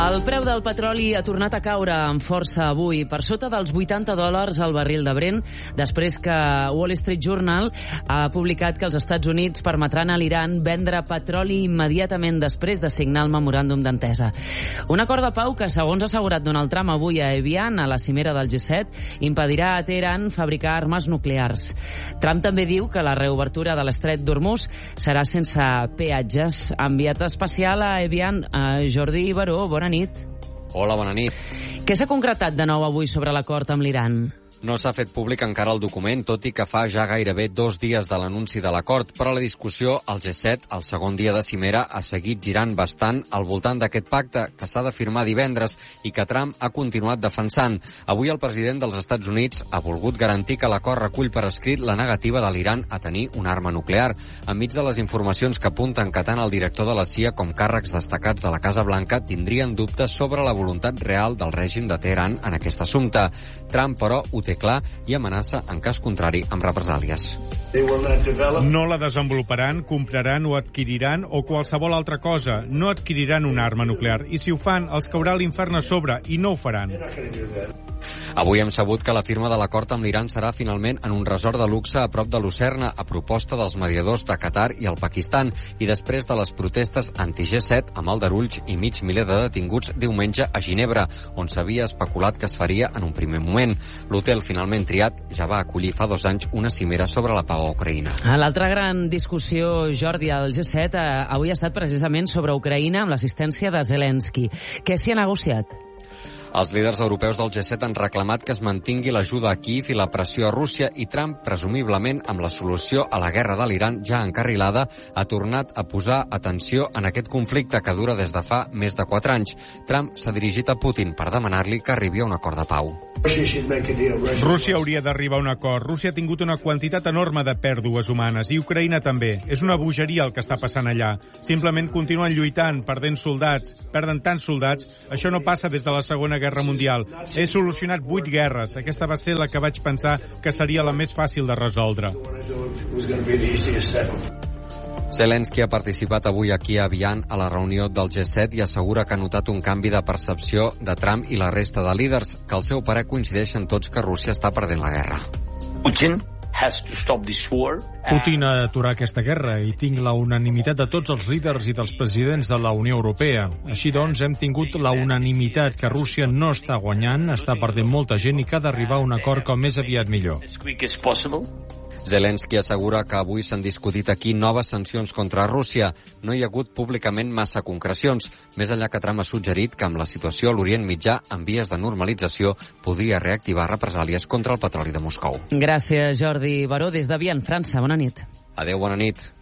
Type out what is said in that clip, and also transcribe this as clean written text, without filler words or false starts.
El preu del petroli ha tornat a caure amb força avui, per sota dels $80 al barril de Brent, després que Wall Street Journal ha publicat que els Estats Units permetran a l'Iran vendre petroli immediatament després de signar el memoràndum d'entesa. Un acord de pau que, segons ha assegurat Donald Trump avui a Evian, a la cimera del G7, impedirà a Teheran fabricar armes nuclears. Trump també diu que la reobertura de l'estret d'Hormuz serà sense peatges. Enviat especial a Evian, Jordi Baró, bona nit. Hola, bona nit. Què s'ha concretat de nou avui sobre l'acord amb l'Iran? No s'ha fet públic encara el document, tot i que fa ja gairebé 2 dies de l'anunci de l'acord, però la discussió al G7, el segon dia de cimera, ha seguit girant bastant al voltant d'aquest pacte, que s'ha de firmar divendres i que Trump ha continuat defensant. Avui el president dels Estats Units ha volgut garantir que l'acord recull per escrit la negativa de l'Iran a tenir una arma nuclear, enmig de les informacions que apunten que tant el director de la CIA com càrrecs destacats de la Casa Blanca tindrien dubtes sobre la voluntat real del règim de Teheran en aquest assumpte. Trump, però, ho té clar i amenaça, en cas contrari, amb represàlies. No la desenvoluparan, compraran o adquiriran o qualsevol altra cosa. No adquiriran una arma nuclear. I si ho fan, els caurà l'infern a sobre i no ho faran. Avui hem sabut que la firma de l'acord amb l'Iran serà finalment en un resort de luxe a prop de Lucerna, a proposta dels mediadors de Qatar i el Pakistan, i després de les protestes anti-G7 amb aldarulls i mig miler de detinguts diumenge a Ginebra, on s'havia especulat que es faria en un primer moment. L'hotel finalment triat ja va acollir fa 2 anys una cimera sobre la pau a Ucraïna. L'altra gran discussió, Jordi, al G7 avui ha estat precisament sobre Ucraïna amb l'assistència de Zelensky. Què s'hi ha negociat? Els líders europeus del G7 han reclamat que es mantingui l'ajuda a Kíev i la pressió a Rússia, i Trump, presumiblement amb la solució a la guerra de l'Iran ja encarrilada, ha tornat a posar atenció en aquest conflicte que dura des de fa més de 4 anys. Trump s'ha dirigit a Putin per demanar-li que arribi a un acord de pau. Rússia hauria d'arribar a un acord. Rússia ha tingut una quantitat enorme de pèrdues humanes, i Ucraïna també. És una bogeria el que està passant allà. Simplement continuen lluitant, perdent soldats, perden tants soldats. Això no passa des de la Segona Guerra Mundial. He solucionat 8 guerres. Aquesta va ser la que vaig pensar que seria la més fàcil de resoldre. Zelensky ha participat avui aquí a Evian a la reunió del G7 i assegura que ha notat un canvi de percepció de Trump i la resta de líders, que al seu parer coincideixen tots que Rússia està perdent la guerra. Putin ha d'aturar aquesta guerra i tinc la unanimitat de tots els líders i dels presidents de la Unió Europea. Així doncs, hem tingut la unanimitat que Rússia no està guanyant, està perdent molta gent i que ha d'arribar a un acord com més aviat millor. Zelensky assegura que avui s'han discutit aquí noves sancions contra Rússia. No hi ha hagut públicament massa concrecions, més enllà que Trump ha suggerit que amb la situació a l'Orient Mitjà en vies de normalització podria reactivar represàlies contra el petroli de Moscou. Gràcies, Jordi Baró, des d'Evian, França. Bona nit. Adéu, bona nit.